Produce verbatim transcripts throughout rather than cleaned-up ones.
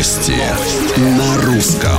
Новости на русском.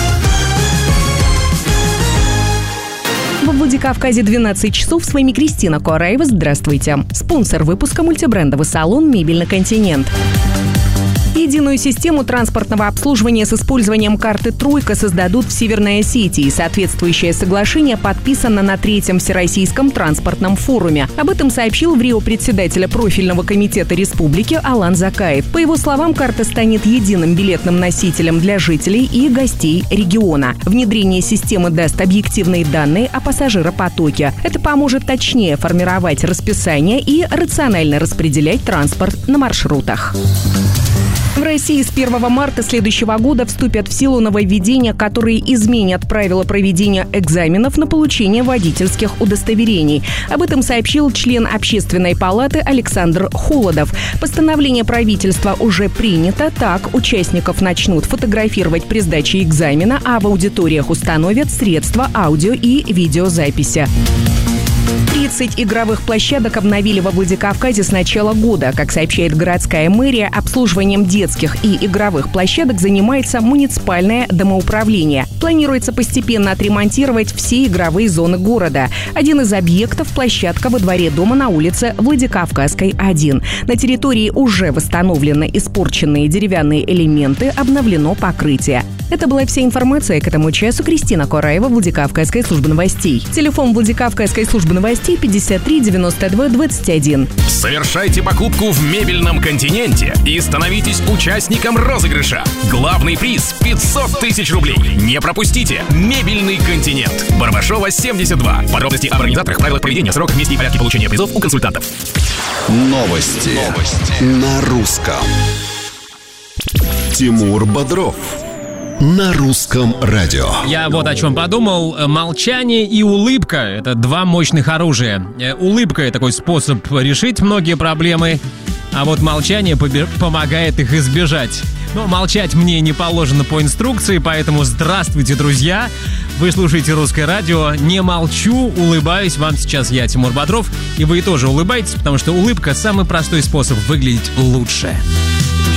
Во Владикавказе двенадцать часов. С вами Кристина Куараева. Здравствуйте. Спонсор выпуска — мультибрендовый салон «Мебельный континент». Единую систему транспортного обслуживания с использованием карты «Тройка» создадут в Северной Осетии. Соответствующее соглашение подписано на третьем Всероссийском транспортном форуме. Об этом сообщил в Рио председатель профильного комитета республики Алан Закаев. По его словам, карта станет единым билетным носителем для жителей и гостей региона. Внедрение системы даст объективные данные о пассажиропотоке. Это поможет точнее формировать расписание и рационально распределять транспорт на маршрутах. В России с первого марта следующего года вступят в силу нововведения, которые изменят правила проведения экзаменов на получение водительских удостоверений. Об этом сообщил член Общественной палаты Александр Холодов. Постановление правительства уже принято. Так, участников начнут фотографировать при сдаче экзамена, а в аудиториях установят средства аудио и видеозаписи. тридцать игровых площадок обновили во Владикавказе с начала года. Как сообщает городская мэрия, обслуживанием детских и игровых площадок занимается муниципальное домоуправление. Планируется постепенно отремонтировать все игровые зоны города. Один из объектов – площадка во дворе дома на улице Владикавказской, один. На территории уже восстановлены испорченные деревянные элементы, обновлено покрытие. Это была вся информация к этому часу. Кристина Куараева, Владикавказская служба новостей. Телефон Владикавказской службы новостей пятьдесят три девяносто два двадцать один. Совершайте покупку в «Мебельном континенте» и становитесь участником розыгрыша. Главный приз – пятьсот тысяч рублей. Не пропустите! «Мебельный континент». Барбашова, семьдесят два. Подробности об организаторах, правилах поведения, срок, месте и порядке получения призов у консультантов. Новости, Новости. на русском. Тимур Бодров. На русском радио. Я вот о чем подумал. Молчание и улыбка – это два мощных оружия. Улыбка – такой способ решить многие проблемы, а вот молчание побе- помогает их избежать. Но молчать мне не положено по инструкции, поэтому здравствуйте, друзья! Вы слушаете «Русское радио». Не молчу, улыбаюсь. Вам сейчас я, Тимур Бодров, и вы тоже улыбаетесь, потому что улыбка – самый простой способ выглядеть лучше.